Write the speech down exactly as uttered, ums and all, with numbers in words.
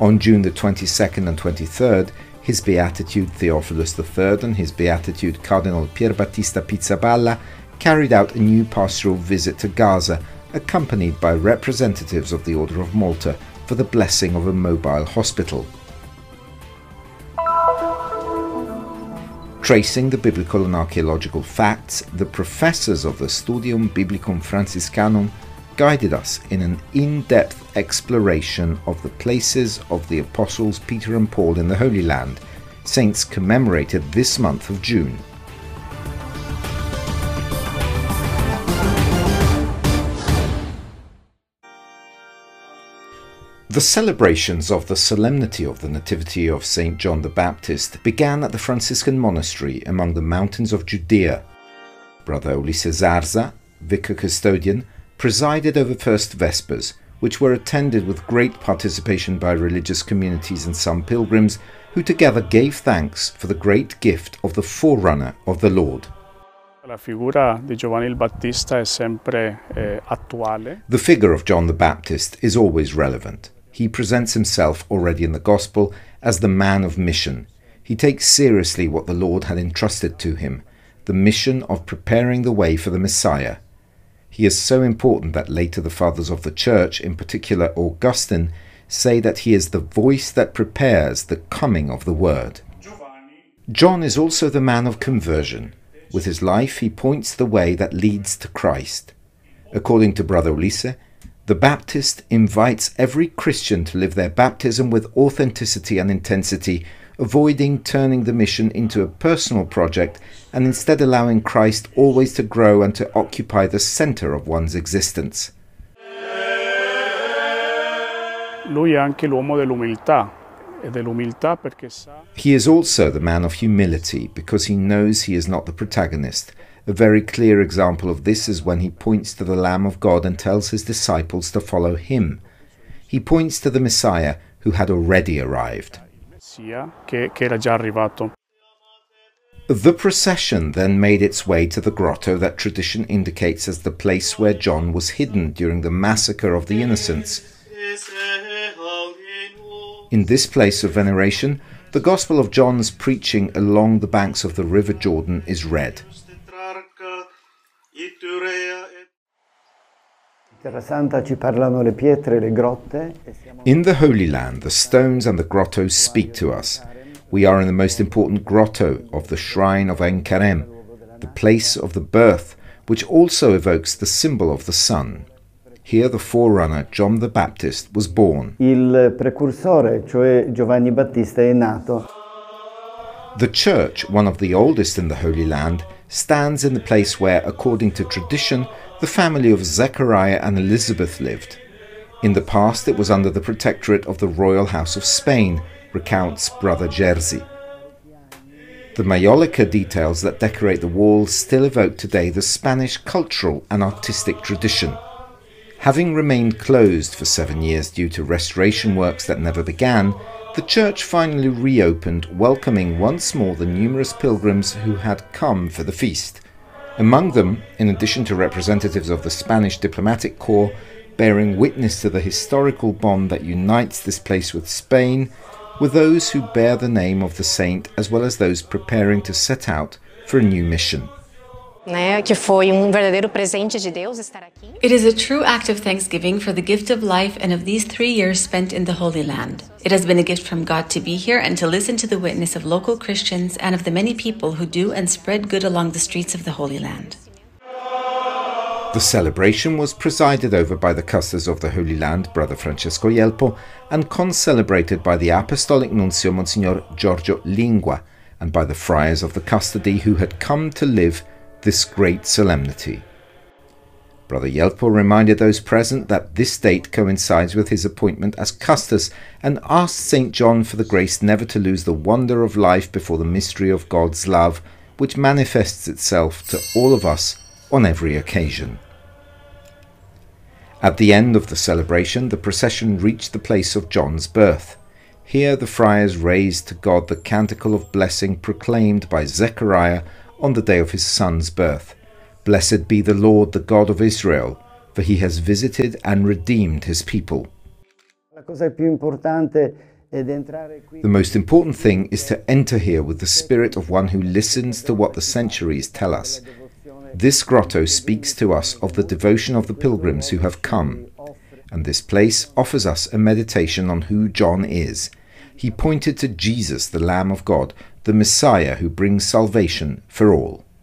On June the twenty-second and twenty-third, His Beatitude Theophilus the third and His Beatitude Cardinal Pierbattista Pizzaballa carried out a new pastoral visit to Gaza, accompanied by representatives of the Order of Malta for the blessing of a mobile hospital. Tracing the biblical and archaeological facts, the professors of the Studium Biblicum Franciscanum guided us in an in-depth exploration of the places of the Apostles Peter and Paul in the Holy Land, saints commemorated this month of June. The celebrations of the Solemnity of the Nativity of Saint John the Baptist began at the Franciscan monastery among the mountains of Judea. Brother Ulises Zarza, vicar custodian, presided over First Vespers, which were attended with great participation by religious communities and some pilgrims, who together gave thanks for the great gift of the forerunner of the Lord. La figura di Giovanni il Battista è sempre eh, attuale. The figure of John the Baptist is always relevant. He presents himself already in the Gospel as the man of mission. He takes seriously what the Lord had entrusted to him, the mission of preparing the way for the Messiah. He is so important that later the Fathers of the Church, in particular Augustine, say that he is the voice that prepares the coming of the Word. John is also the man of conversion. With his life he points the way that leads to Christ. According to Brother Ulisse, the Baptist invites every Christian to live their baptism with authenticity and intensity, avoiding turning the mission into a personal project and instead allowing Christ always to grow and to occupy the center of one's existence. Lui è anche l'uomo dell'umiltà, e dell'umiltà perché sa. He is also the man of humility because he knows he is not the protagonist. A very clear example of this is when he points to the Lamb of God and tells his disciples to follow him. He points to the Messiah who had already arrived. Che, che era già arrivato. The procession then made its way to the grotto that tradition indicates as the place where John was hidden during the massacre of the innocents. In this place of veneration, the Gospel of John's preaching along the banks of the River Jordan is read. In the Holy Land, the stones and the grottos speak to us. We are in the most important grotto of the shrine of Ein Karem, the place of the birth, which also evokes the symbol of the sun. Here the forerunner, John the Baptist, was born. Il precursore, cioè Giovanni Battista, è nato. The church, one of the oldest in the Holy Land, stands in the place where, according to tradition, the family of Zechariah and Elizabeth lived. In the past it was under the protectorate of the royal house of Spain, recounts Brother Jerzy. The Maiolica details that decorate the walls still evoke today the Spanish cultural and artistic tradition. Having remained closed for seven years due to restoration works that never began, the church finally reopened, welcoming once more the numerous pilgrims who had come for the feast. Among them, in addition to representatives of the Spanish diplomatic corps, bearing witness to the historical bond that unites this place with Spain, were those who bear the name of the saint as well as those preparing to set out for a new mission. It is a true act of thanksgiving for the gift of life and of these three years spent in the Holy Land. It has been a gift from God to be here and to listen to the witness of local Christians and of the many people who do and spread good along the streets of the Holy Land. The celebration was presided over by the custars of the Holy Land, Brother Francesco Jelpo, and concelebrated by the Apostolic Nuncio Monsignor Giorgio Lingua, and by the friars of the custody who had come to live this great solemnity. Brother Jelpo reminded those present that this date coincides with his appointment as custos and asked Saint John for the grace never to lose the wonder of life before the mystery of God's love, which manifests itself to all of us on every occasion. At the end of the celebration, the procession reached the place of John's birth. Here the friars raised to God the canticle of blessing proclaimed by Zechariah on the day of his son's birth. Blessed be the Lord, the God of Israel, for he has visited and redeemed his people. La cosa più importante The most important thing is to enter here with the spirit of one who listens to what the centuries tell us. This grotto speaks to us of the devotion of the pilgrims who have come, and this place offers us a meditation on who John is. He pointed to Jesus, the Lamb of God, the Messiah who brings salvation for all.